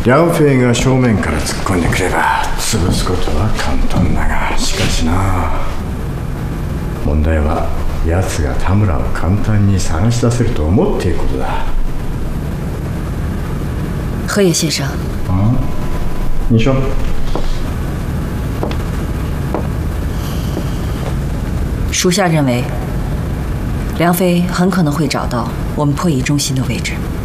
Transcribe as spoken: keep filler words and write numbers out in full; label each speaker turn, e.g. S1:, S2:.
S1: 梁飞が正面から突っ込んでくれば潰すことは簡単だが、しかしな、問題は奴が田村を簡単に探し出せると思っていることだ。
S2: 河野先生，
S1: 啊，你说。
S2: 属下认为，梁飞很可能会找到我们破译中心的位置。